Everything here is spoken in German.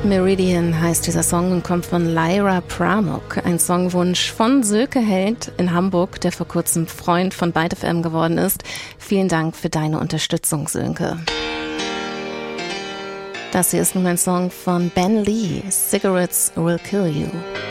Meridian heißt dieser Song und kommt von Lyra Pramuk. Ein Songwunsch von Sönke Held in Hamburg, der vor kurzem Freund von Byte FM geworden ist. Vielen Dank für deine Unterstützung, Sönke. Das hier ist nun ein Song von Ben Lee, Cigarettes Will Kill You.